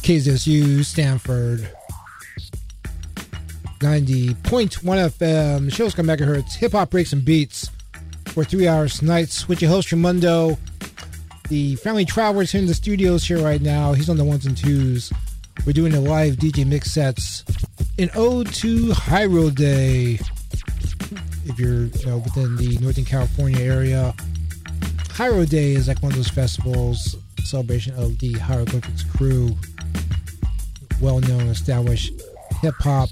KZSU, Stanford, 90.1 FM, Showska Megahertz, hip hop breaks and beats for 3 hours tonight. With your host, Raimundo. The family travelers here in the studios here right now. He's on the ones and twos. We're doing a live DJ mix sets in ode to High Road Day. If you're within the Northern California area, High Road Day is like one of those festivals, celebration of the Hieroglyphics crew, well-known, established hip-hop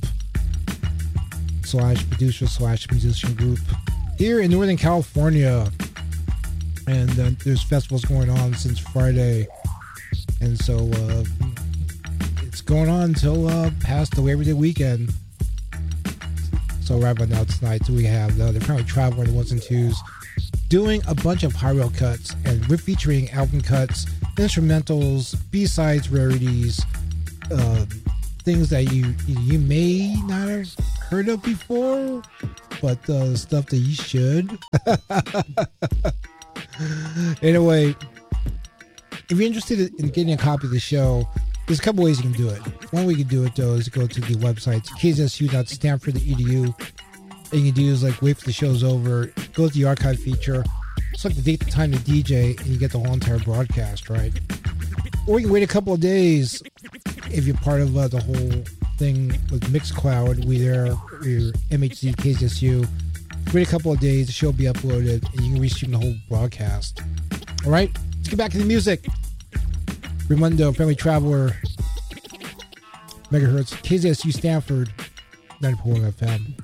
/ producer / musician group here in Northern California. And there's festivals going on since Friday, and so it's going on until past the Labor Day weekend. So right about now tonight, we have the Family Traveler, the ones and twos, doing a bunch of high rail cuts, and we're featuring album cuts, instrumentals, B-sides, rarities, things that you may not have heard of before, but stuff that you should. Anyway, if you're interested in getting a copy of the show, there's a couple ways you can do it. One way you can do it, though, is to go to the website, kzsu.stanford.edu. And you can do is like wait for the show's over, go to the archive feature, select the date, the time, the DJ, and you get the whole entire broadcast, right? Or you can wait a couple of days if you're part of the whole thing with Mixcloud. We're MHZ KZSU. Wait a couple of days, the show will be uploaded, and you can restream the whole broadcast. All right, let's get back to the music. Raimundo, Family Traveler, Megahertz, KZSU Stanford, 90.1 FM.